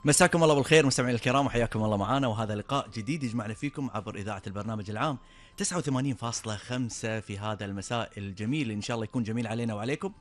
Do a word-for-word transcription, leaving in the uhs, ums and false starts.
مساكم الله بالخير مستمعينا الكرام، وحياكم الله معنا، وهذا لقاء جديد يجمعنا فيكم عبر إذاعة البرنامج العام تسعة وثمانين فاصلة خمسة في هذا المساء الجميل، إن شاء الله يكون جميل علينا وعليكم.